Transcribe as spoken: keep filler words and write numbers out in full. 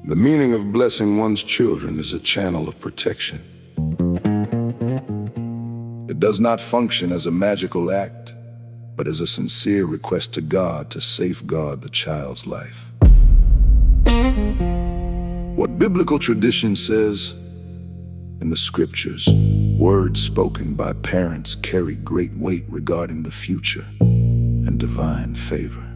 The meaning of blessing one's children is a channel of protection. It does not function as a magical act, but as a sincere request to God to safeguard the child's life. What biblical tradition says in the scriptures, words spoken by parents carry great weight regarding the future and divine favor.